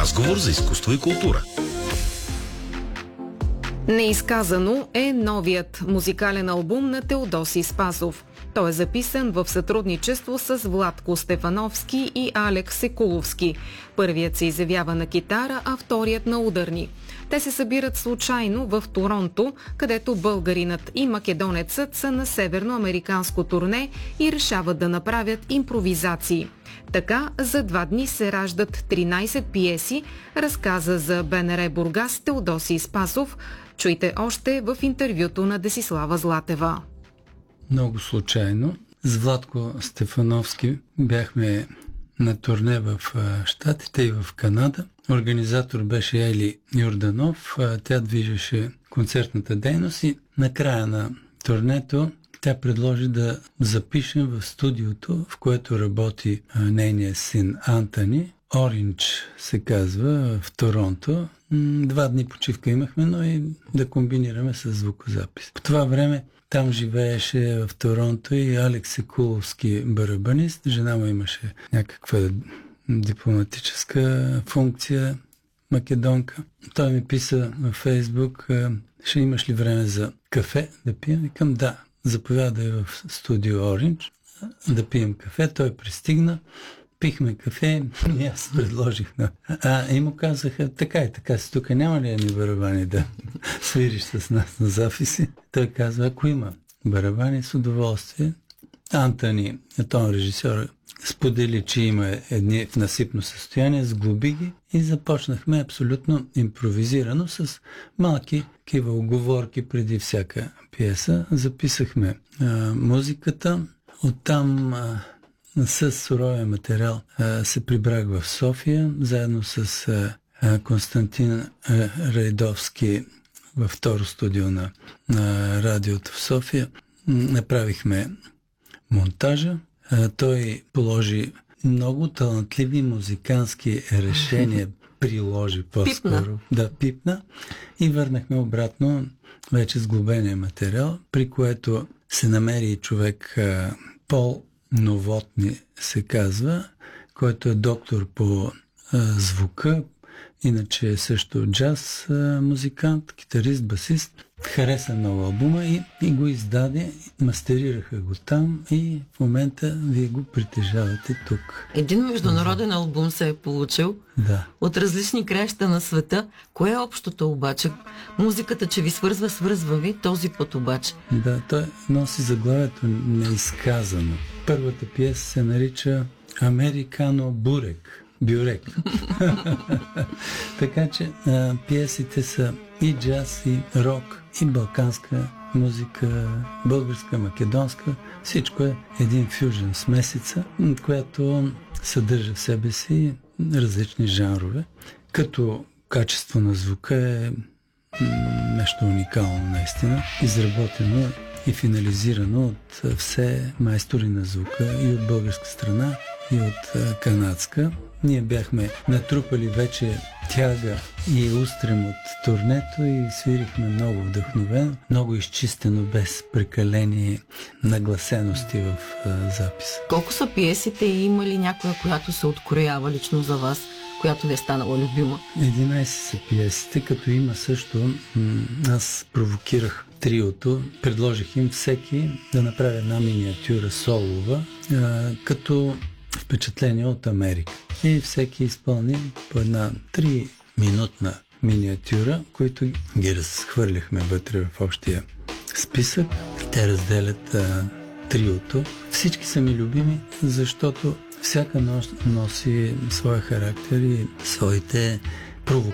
Разговор за изкуство и култура. Неизказано е новият музикален албум на Теодосий Спасов. Той е записан в сътрудничество с Владко Стефановски и Алек Секуловски. Първият се изявява на китара, а вторият на ударни. Те се събират случайно в Торонто, където българинът и македонецът са на северноамериканско турне и решават да направят импровизации. Така за 2 дни се раждат 13 пиеси, разказа за БНР Бургас Теодосий Спасов. Чуйте още в интервюто на Десислава Златева. Много случайно. С Владко Стефановски бяхме на турне в Щатите и в Канада. Организатор беше Ели Йорданов. Тя движеше концертната дейност и накрая на турнето тя предложи да запишем в студиото, в което работи нейният син Антони. Ориндж се казва, в Торонто. 2 дни почивка имахме, но и да комбинираме с звукозапис. По това време там живееше в Торонто и Алек Секуловски, барабанист. Жена му имаше някаква дипломатическа функция, македонка. Той ми писа във Фейсбук: ще имаш ли време за кафе да пием? Викам да, заповядай в студио Ориндж да пием кафе. Той пристигна, пихме кафе и аз предложих. И му казаха: така и така си, тук няма ли едни барабани да свириш с нас на записи? Той казва: ако има барабани, с удоволствие. Антони, тон режисьор, сподели, че има едни в насипно състояние, сглоби ги и започнахме абсолютно импровизирано с малки такива уговорки преди всяка пиеса. Записахме музиката, оттам с суровия материал се прибрах в София, заедно с Константин Райдовски във второ студио на радиото в София. Направихме монтажа. Той положи много талантливи музикански решения, приложи по-скоро. Да, пипна. И върнахме обратно вече сглобения материал, при което се намери човек, Пол Новотни се казва, който е доктор по звука, иначе е също джаз музикант, китарист, басист. Хареса много албума и го издаде, мастерираха го там и в момента вие го притежавате тук. Един международен албум се е получил, да, от различни краища на света. Кое е общото обаче? Музиката, че ви свързва ви, този път обаче. Да, той носи заглавието Неизказано. Първата пиеса се нарича Американо Бюрек. Така че пиесите са и джаз, и рок, и балканска музика, българска, македонска. Всичко е един фюжен смесица, която съдържа в себе си различни жанрове. Като качество на звука е нещо уникално наистина, изработено и финализирано от все майстори на звука и от българска страна, и от канадска. Ние бяхме натрупали вече тяга и устрем от турнето и свирихме много вдъхновено, много изчистено, без прекалени нагласености в записа. Колко са пиесите и има ли някоя, която се откроява лично за вас, която ви е станала любима? 11 са пиесите, като има също, аз провокирах триото, предложих им всеки да направи една миниатюра солова, като впечатление от Америка. И всеки изпълни по една 3-минутна миниатюра, които ги разхвърляхме вътре в общия списък. Те разделят триото. Всички са ми любими, защото всяка нощ носи своя характер и своите провокации.